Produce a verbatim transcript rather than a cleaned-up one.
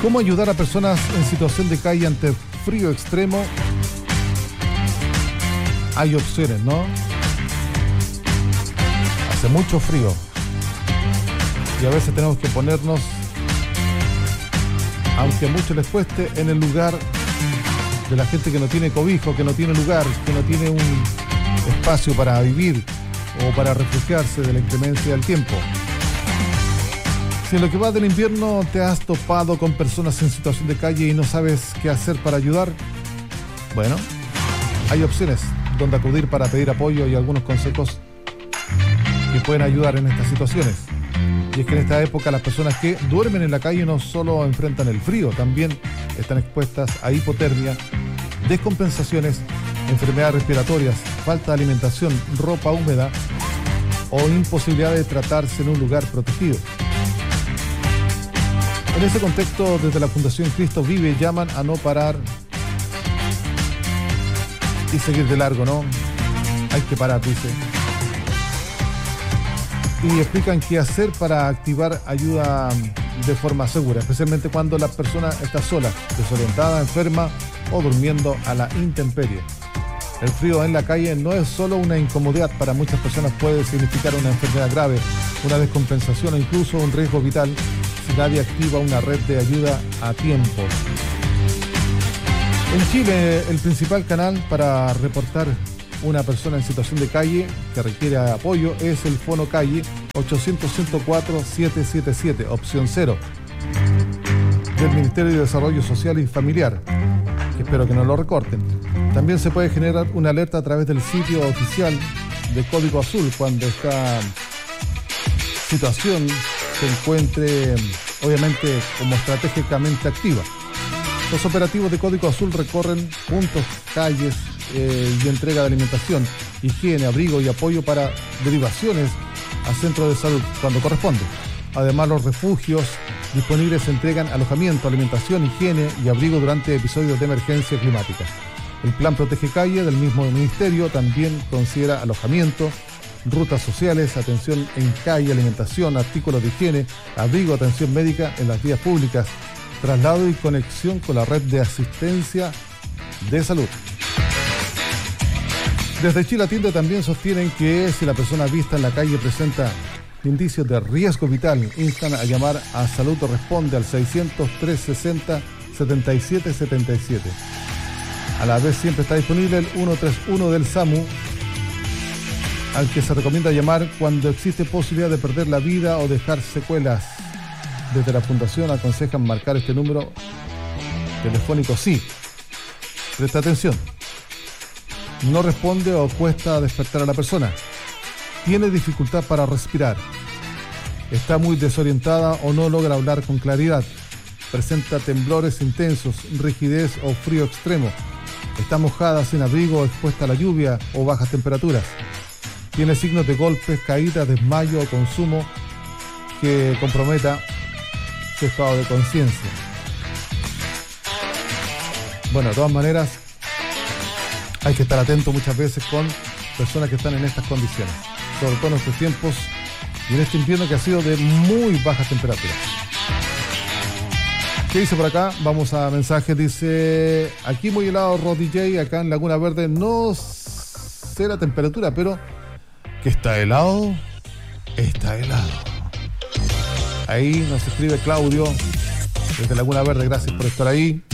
¿Cómo ayudar a personas en situación de calle ante frío extremo? Hay opciones, ¿no? Hace mucho frío y a veces tenemos que ponernos, aunque a muchos les cueste, en el lugar de la gente que no tiene cobijo, que no tiene lugar, que no tiene un espacio para vivir o para refugiarse de la inclemencia del tiempo. Si en lo que va del invierno te has topado con personas en situación de calle y no sabes qué hacer para ayudar, bueno, hay opciones donde acudir para pedir apoyo y algunos consejos que pueden ayudar en estas situaciones. Y es que en esta época las personas que duermen en la calle no solo enfrentan el frío, también están expuestas a hipotermia, descompensaciones, enfermedades respiratorias, falta de alimentación, ropa húmeda o imposibilidad de tratarse en un lugar protegido. En ese contexto, desde la Fundación Cristo Vive llaman a no parar y seguir de largo, ¿no? Hay que parar, dice. Y explican qué hacer para activar ayuda de forma segura, especialmente cuando la persona está sola, desorientada, enferma o durmiendo a la intemperie. El frío en la calle no es solo una incomodidad, para muchas personas puede significar una enfermedad grave, una descompensación o incluso un riesgo vital si nadie activa una red de ayuda a tiempo. En Chile, el principal canal para reportar una persona en situación de calle que requiere apoyo es el Fono Calle ochocientos, ciento cuatro, setecientos setenta y siete, opción cero, del Ministerio de Desarrollo Social y Familiar, que espero que no lo recorten. También se puede generar una alerta a través del sitio oficial de Código Azul cuando esta situación se encuentre, obviamente, como estratégicamente activa. Los operativos de Código Azul recorren puntos, calles eh, y entrega de alimentación, higiene, abrigo y apoyo para derivaciones a centros de salud cuando corresponde. Además, los refugios disponibles entregan alojamiento, alimentación, higiene y abrigo durante episodios de emergencia climática. El Plan Protege Calle del mismo ministerio también considera alojamiento, rutas sociales, atención en calle, alimentación, artículos de higiene, abrigo, atención médica en las vías públicas, traslado y conexión con la red de asistencia de salud. Desde Chile Atiende también sostienen que si la persona vista en la calle presenta indicios de riesgo vital, instan a llamar a Salud Responde al seiscientos, trescientos sesenta, setenta y siete setenta y siete. A la vez siempre está disponible el ciento treinta y uno del SAMU, al que se recomienda llamar cuando existe posibilidad de perder la vida o dejar secuelas. Desde la Fundación aconsejan marcar este número telefónico sí. Presta atención. No responde o cuesta despertar a la persona. Tiene dificultad para respirar. Está muy desorientada o no logra hablar con claridad. Presenta temblores intensos, rigidez o frío extremo. Está mojada, sin abrigo, expuesta a la lluvia o bajas temperaturas. Tiene signos de golpes, caídas, desmayo o consumo que comprometa su estado de conciencia. Bueno, de todas maneras, hay que estar atento muchas veces con personas que están en estas condiciones, sobre todo en estos tiempos y en este invierno que ha sido de muy bajas temperaturas. ¿Qué dice por acá? Vamos a mensajes. Dice, aquí muy helado, Rod D J, acá en Laguna Verde no sé la temperatura, pero que está helado, está helado. Ahí nos escribe Claudio desde Laguna Verde, gracias por estar ahí.